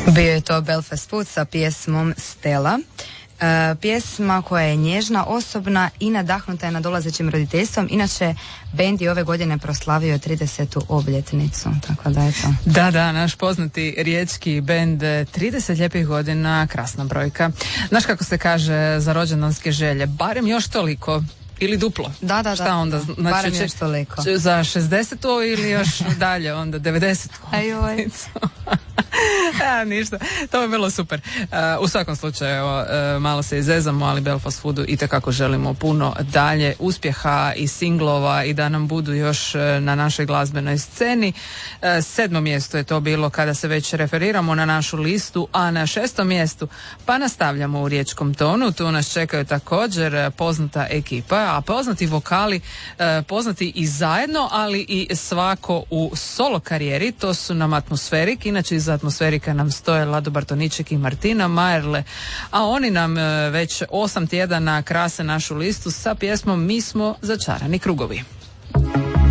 Bio je to Belfast Food sa pjesmom Stella. Pjesma koja je nježna, osobna i nadahnuta je nadolazećim roditeljstvom. Inače, bend je ove godine proslavio 30. obljetnicu, tako da je to. Da, naš poznati riječki bend, 30 lijepih godina, krasna brojka. Znaš kako se kaže za rođendanske želje, barem još toliko. Ili duplo. Da. Šta onda? Znači, barem još toliko. Za 60-tu ili još dalje, onda 90-tu. Ajoj. Ništa. To je bilo super. U svakom slučaju, malo se izezamo, ali Belfast Foodu itekako želimo puno dalje uspjeha i singlova i da nam budu još na našoj glazbenoj sceni. 7. mjesto je to bilo kada se već referiramo na našu listu, a na 6. mjestu pa nastavljamo u riječkom tonu. Tu nas čekaju također poznata ekipa, a poznati vokali, poznati i zajedno, ali i svako u solo karijeri. To su nam Atmosferik, inače iz Atmosferika nam stoje Lado Bartoniček i Martina Majerle, a oni nam već 8 tjedana krase našu listu sa pjesmom Mi smo začarani krugovi.